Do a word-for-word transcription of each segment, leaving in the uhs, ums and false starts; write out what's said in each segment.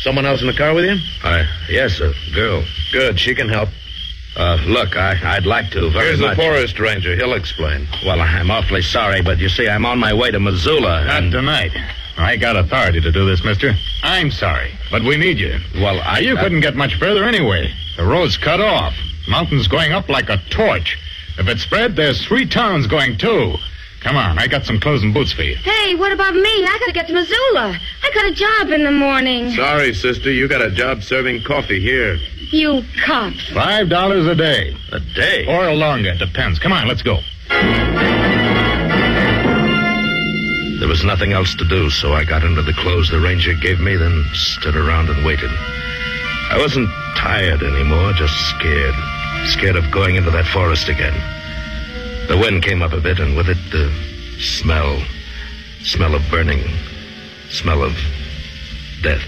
Someone else in the car with you? Uh, yes, a girl. Good. She can help. Uh, look, I, I'd like to very Here's much. the forest ranger. He'll explain. Well, I'm awfully sorry, but you see, I'm on my way to Missoula. Not and... tonight. I got authority to do this, mister. I'm sorry, but we need you. Well, I... You I... couldn't get much further anyway. The road's cut off. Mountains going up like a torch. If it's spread, there's three towns going, too. Come on, I got some clothes and boots for you. Hey, what about me? I gotta get to Missoula. I got a job in the morning. Sorry, sister. You got a job serving coffee here. You cops. Five dollars a day. A day? Or longer, depends. Come on, let's go. There was nothing else to do, so I got into the clothes the ranger gave me, then stood around and waited. I wasn't tired anymore, just scared. Scared of going into that forest again. The wind came up a bit, and with it, the smell. Smell of burning. Smell of death.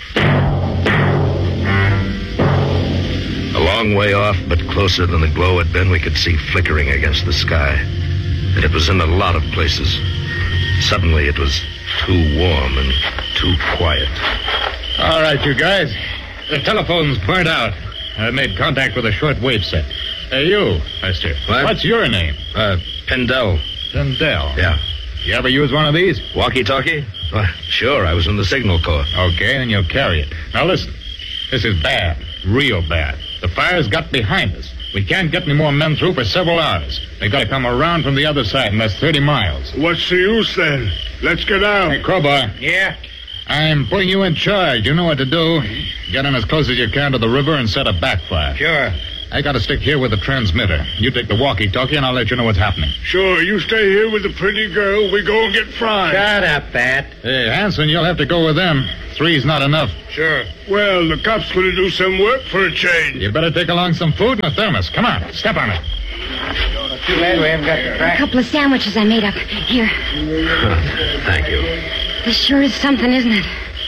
A long way off, but closer than the glow had been, we could see flickering against the sky. And it was in a lot of places. Suddenly, it was too warm and too quiet. All right, you guys. The telephone's burnt out. I made contact with a shortwave set. Hey, you, mister. What? What's your name? Uh, Pendel. Pendel. Yeah. You ever use one of these? Walkie-talkie? Well, sure, I was in the signal corps. Okay, then you'll carry it. Now listen, this is bad, real bad. The fire's got behind us. We can't get any more men through for several hours. They gotta come around from the other side, and that's thirty miles. What's the use then? Let's get out. Hey, Crowbar. Yeah? I'm putting you in charge. You know what to do. Get in as close as you can to the river and set a backfire. Sure. I gotta stick here with the transmitter. You take the walkie-talkie, and I'll let you know what's happening. Sure, you stay here with the pretty girl. We go and get fried. Shut up, Pat. Hey, Hanson, you'll have to go with them. Three's not enough. Sure. Well, the cops gonna do some work for a change. You better take along some food and a thermos. Come on, step on it. Too bad we haven't got the A track. couple of sandwiches I made up. Here. Thank you. This sure is something, isn't it?